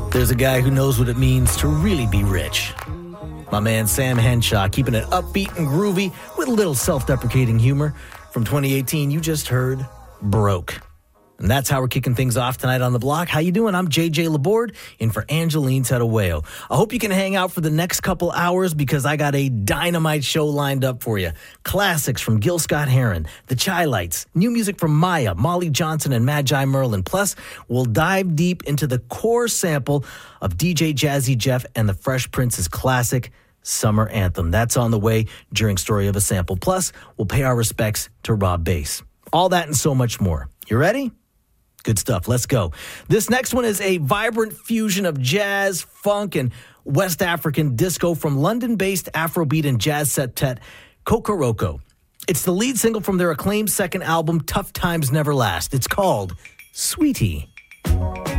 There's a guy who knows what it means to really be rich. My man Sam Henshaw, keeping it upbeat and groovy with a little self-deprecating humor. From 2018, you just heard Broke. And that's how we're kicking things off tonight on The Block. How you doing? I'm JJ Laborde, in for Angeline Tedaweo. I hope you can hang out for the next couple hours because I got a dynamite show lined up for you. Classics from Gil Scott-Heron, The Chai Lights, new music from Maya, Molly Johnson, and Magi Merlin. Plus, we'll dive deep into the core sample of DJ Jazzy Jeff and the Fresh Prince's classic Summer Anthem. That's on the way during Story of a Sample. Plus, we'll pay our respects to Rob Bass. All that and so much more. You ready? Good stuff. Let's go. This next one is a vibrant fusion of jazz, funk, and West African disco from London-based Afrobeat and jazz septet Kokoroko. It's the lead single from their acclaimed second album, Tough Times Never Last. It's called Sweetie.